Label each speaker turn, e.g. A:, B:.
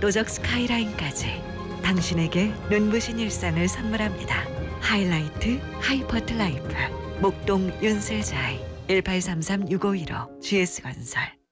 A: 압도적 스카이라인까지 당신에게 눈부신 일상을 선물합니다. 하이라이트 하이퍼트 라이프 목동 윤슬자이 1833-6515 GS건설